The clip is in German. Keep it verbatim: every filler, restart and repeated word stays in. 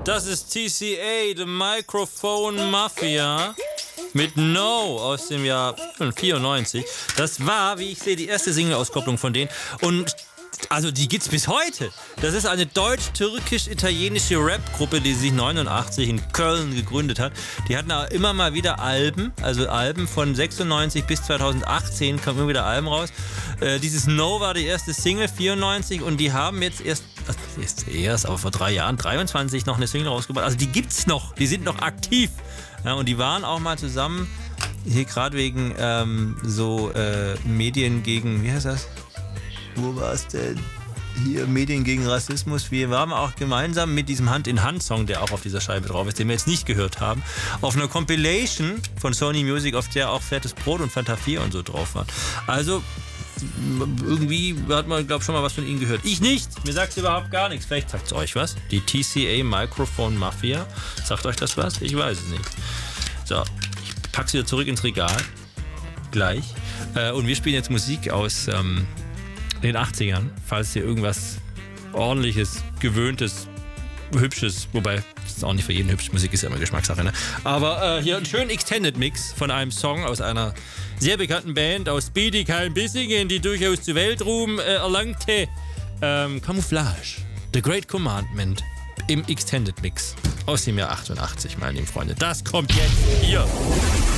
Das ist T C A, The Microphone Mafia, mit No aus dem Jahr vierundneunzig. Das war, wie ich sehe, die erste Single-Auskopplung von denen. Und also die gibt's bis heute. Das ist eine deutsch-türkisch-italienische Rap-Gruppe, die sich neunundachtzig in Köln gegründet hat. Die hatten auch immer mal wieder Alben, also Alben von sechsundneunzig bis zweitausendachtzehn kamen immer wieder Alben raus. Äh, dieses No war die erste Single, vierundneunzig, und die haben jetzt erst, jetzt erst, aber vor drei Jahren, dreiundzwanzig, noch eine Single rausgebracht. Also die gibt's noch, die sind noch aktiv. Ja, und die waren auch mal zusammen, hier gerade wegen ähm, so äh, Medien gegen, wie heißt das? Wo war es denn? Hier, Medien gegen Rassismus. Wir waren auch gemeinsam mit diesem Hand-in-Hand-Song, der auch auf dieser Scheibe drauf ist, den wir jetzt nicht gehört haben, auf einer Compilation von Sony Music, auf der auch Fettes Brot und Fanta vier und so drauf waren. Also, irgendwie hat man, glaube ich, schon mal was von ihnen gehört. Ich nicht. Mir sagt es überhaupt gar nichts. Vielleicht sagt es euch was. Die T C A Microphone Mafia. Sagt euch das was? Ich weiß es nicht. So, ich packe es wieder zurück ins Regal. Gleich. Äh, und wir spielen jetzt Musik aus ähm, den achtzigern, falls ihr irgendwas Ordentliches, Gewöhntes, Hübsches, wobei, das ist auch nicht für jeden hübsch, Musik ist ja immer Geschmackssache, ne? Aber äh, hier einen schönen Extended Mix von einem Song aus einer sehr bekannten Band aus Bietigheim-Bissingen, die durchaus zu Weltruhm äh, erlangte. Ähm, Camouflage, The Great Commandment im Extended Mix aus dem Jahr achtundachtzig, meine lieben Freunde. Das kommt jetzt hier.